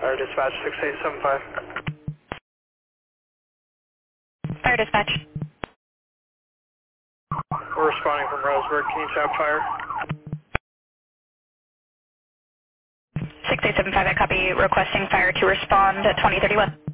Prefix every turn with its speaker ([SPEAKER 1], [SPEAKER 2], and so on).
[SPEAKER 1] Fire dispatch 6875.
[SPEAKER 2] Fire dispatch.
[SPEAKER 1] We're responding from Roseburg. Can you tap fire?
[SPEAKER 2] 6875, I copy. Requesting fire to respond at 2031.